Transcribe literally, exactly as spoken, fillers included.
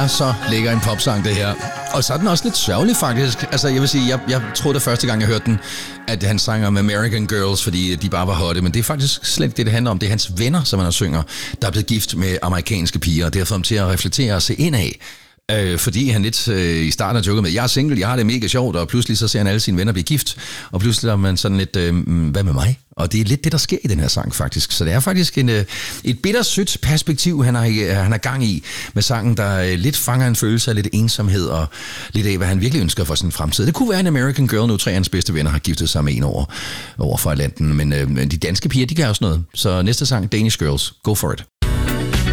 er så lækker en popsang, det her. Og så er den også lidt sørgelig, faktisk. Altså, jeg vil sige, jeg, jeg troede da første gang, jeg hørte den, at han sang om American Girls, fordi de bare var hotte. Men det er faktisk slet ikke det, det handler om. Det er hans venner, som han synger, der er blevet gift med amerikanske piger. Og det har fået ham til at reflektere og se indad. Øh, fordi han lidt øh, i starten har joket med, jeg er single, jeg har det mega sjovt, og pludselig så ser han alle sine venner blive gift, og pludselig er man sådan lidt, øh, hvad med mig? Og det er lidt det, der sker i den her sang, faktisk. Så det er faktisk en, øh, et bittersødt perspektiv, han har, øh, han har gang i med sangen, der øh, lidt fanger en følelse af lidt ensomhed, og lidt af, hvad han virkelig ønsker for sin fremtid. Det kunne være en American Girl, nu tre af hans bedste venner har giftet sig med en over, over for Atlanten, men øh, de danske piger, de gør også noget. Så næste sang, Danish Girls, go for it.